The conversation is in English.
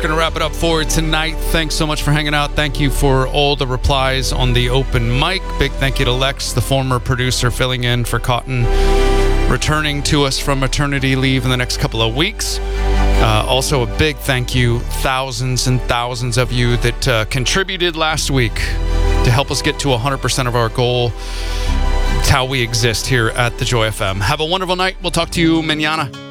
That's going to wrap it up for tonight. Thanks so much for hanging out. Thank you for all the replies on the open mic. Big thank you to Lex, the former producer, filling in for Cotton, returning to us from maternity leave in the next couple of weeks. Also, a big thank you, thousands and thousands of you that contributed last week to help us get to 100% of our goal. It's how we exist here at the Joy FM. Have a wonderful night. We'll talk to you mañana.